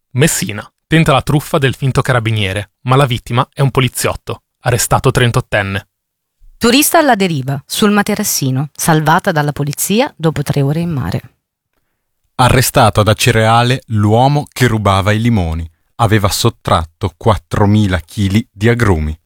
Messina. Tenta la truffa del finto carabiniere, ma la vittima è un poliziotto. Arrestato 38enne. Turista alla deriva, sul materassino, salvata dalla polizia dopo 3 ore in mare. Arrestato ad Acireale l'uomo che rubava i limoni. Aveva sottratto 4.000 chili di agrumi.